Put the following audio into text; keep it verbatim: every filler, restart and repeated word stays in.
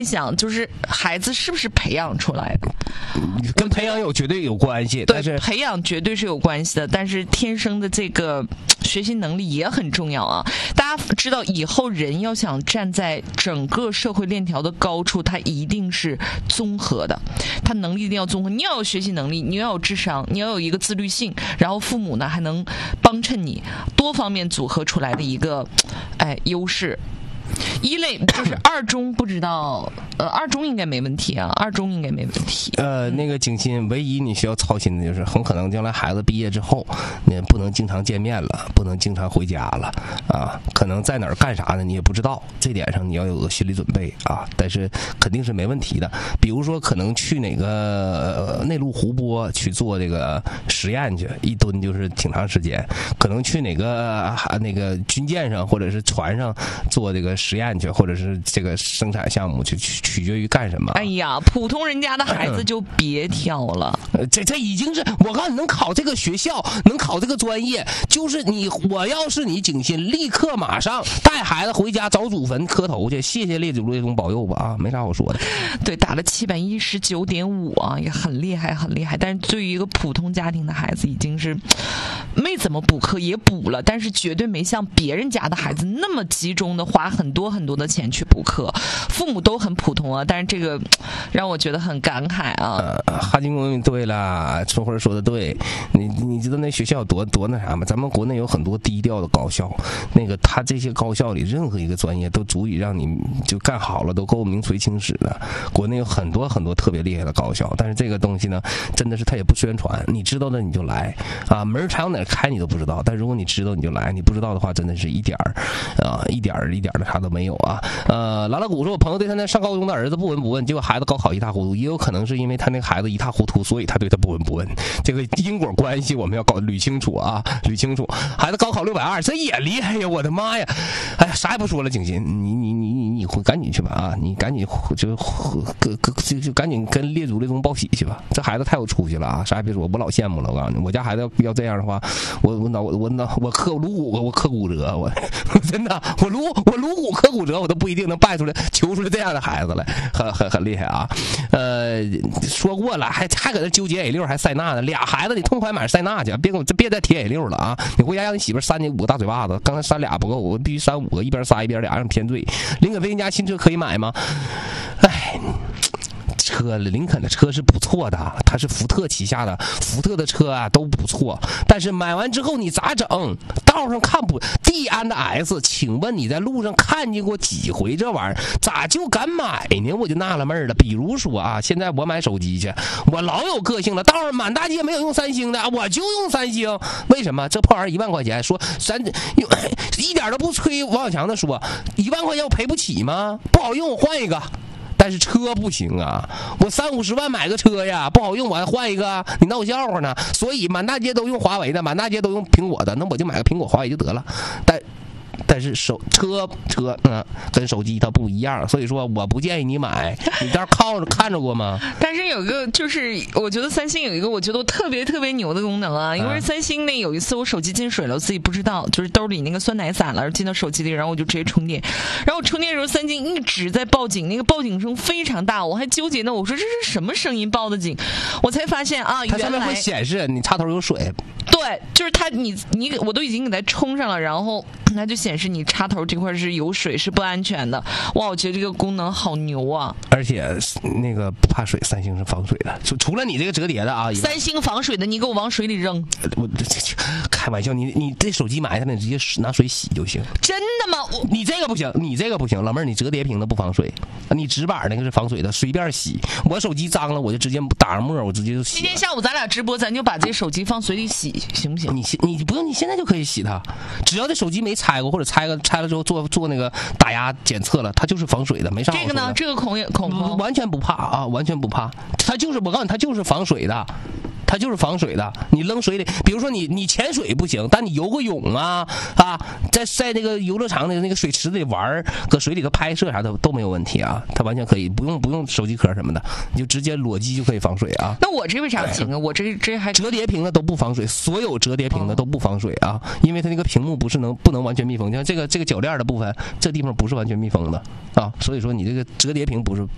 想就是孩子是不是培养出来的， 跟培养有绝对有关系，但是对，培养绝对是有关系的，但是天生的这个学习能力也很重要啊。大家知道，以后人要想站在整个社会链条的高处，他一定是综合的，他能力一定要综合。你要有学习能力，你要有智商，你要有一个自律性，然后父母呢还能帮衬你，多方面组合出来的一个哎优势。一类就是二中，不知道呃，二中应该没问题啊，二中应该没问题。 呃，那个景欣，唯一你需要操心的就是，很可能将来孩子毕业之后，你不能经常见面了，不能经常回家了啊，可能在哪儿干啥呢，你也不知道，这点上你要有个心理准备啊。但是肯定是没问题的，比如说可能去哪个、呃、内陆湖泊去做这个实验去，一蹲就是挺长时间，可能去哪个、呃、那个军舰上或者是船上做这个实验去，或者是这个生产项目去，取取决于干什么。 哎呀，普通人家的孩子就别挑了。 呃、这这已经是我告诉你，能考这个学校，能考这个专业，就是你，我要是你景欣，立刻马上带孩子回家找祖坟磕头去，谢谢列祖列宗保佑吧啊，没啥好说的。 对，打了七百一十九点五啊，也很厉害，很厉害。但是对于一个普通家庭的孩子，已经是没怎么补课，也补了，但是绝对没像别人家的孩子那么集中的花很多很多的钱去补课。父母都很普通啊，但是这个让我觉得很感慨啊。 呃、哈金公对了，春辉说的对，你你知道那学校多多那啥吗？咱们国内有很多低调的高校，那个他这些高校里任何一个专业都足以让你就干好了，都够名垂青史的。国内有很多很多特别厉害的高校，但是这个东西呢，真的是他也不宣传，你知道的你就来啊，门朝哪开你都不知道，但如果你知道你就来，你不知道的话，真的是一点儿啊，一点儿一点儿的啥都没有啊。呃，拉拉古说，我朋友对他那上高中的儿子不闻不问，结果孩子高考一塌糊涂，也有可能是因为他那个孩子一塌糊涂，所以他对他不闻不问。这个因果关系我们要搞捋清楚啊，捋清楚。孩子高考六百二，这也厉害呀！我的妈呀！哎呀，啥也不说了，景欣，你你你你你赶紧去吧啊！你赶紧就就就就赶紧跟列祖列宗报喜去吧。这孩子太有出息了啊！啥也别说，我老羡慕了。我告诉你，我家孩子要这样的话，我我脑我脑我磕颅骨我磕骨折，我真的我颅我颅骨磕骨折，我都不一定能拜出来求出来这样的孩子来，很很很厉害啊！呃，说过了，还还搁这纠结 A 六还塞纳呢，俩孩子你痛快买塞纳去，别给我别再贴 A 六了啊！你回家让你媳妇扇你五个大嘴巴子，刚才扇俩不够，我必须扇五个，一边撒一边俩，让偏醉。林可飞家新车可以买吗？哎。车林肯的车是不错的，它是福特旗下的，福特的车啊都不错，但是买完之后你咋整？道上看不蒂安的 S， 请问你在路上看见过几回这玩意儿？咋就敢买呢？我就纳了闷了。比如说啊，现在我买手机去，我老有个性了，道上满大街没有用三星的，我就用三星。为什么？这破玩意儿一万块钱，说咱一点都不吹王小强的说，一万块钱我赔不起吗？不好用，我换一个。但是车不行啊，我三五十万买个车呀，不好用我还换一个，你闹笑话呢？所以满大街都用华为的，满大街都用苹果的，那我就买个苹果华为就得了。但但是手车车嗯跟手机它不一样，所以说我不建议你买。你这靠着看着过吗？ 但是有一个就是我觉得三星有一个我觉得特别特别牛的功能啊，因为三星那有一次我手机进水了，我自己不知道，就是兜里那个酸奶散了，进到手机里，然后我就直接充电，然后我充电的时候三星一直在报警，那个报警声非常大，我还纠结呢，我说这是什么声音报的警？我才发现啊， 它上面会显示你插头有水。 对，就是它你你我都已经给它充上了，然后它就显示你插头这块是有水，是不安全的。哇，我觉得这个功能好牛啊！ 而且那个不怕水，三星是防水的，除除了你这个折叠的啊， 三星防水的，你给我往水里扔。 我开玩笑，你你这手机买下来，你直接拿水洗就行。 真的吗？我你这个不行，你这个不行，老妹儿，你折叠屏的不防水，你直板那个是防水的，随便洗。我手机脏了，我就直接打上沫，我直接就洗。 今天下午咱俩直播，咱就把这手机放水里洗，行不行？ 你你不用，你现在就可以洗它，只要这手机没拆过，或者拆个拆了之后做做那个打压检测了，它就是防水的，没啥好说的。 这个呢？这个孔也孔孔完全不怕啊，完全不怕，它就是我告诉你，它就是防水的。它就是防水的，你扔水里，比如说你你潜水不行，但你游个泳啊啊，在在那个游乐场的那个水池里玩，搁水里头拍摄啥的都没有问题啊，它完全可以，不用不用手机壳什么的，你就直接裸机就可以防水啊。 那我这为啥行啊？我这这还折叠屏的都不防水，所有折叠屏的都不防水啊，因为它那个屏幕不是能不能完全密封，像这个这个铰链的部分，这地方不是完全密封的啊，所以说你这个折叠屏不是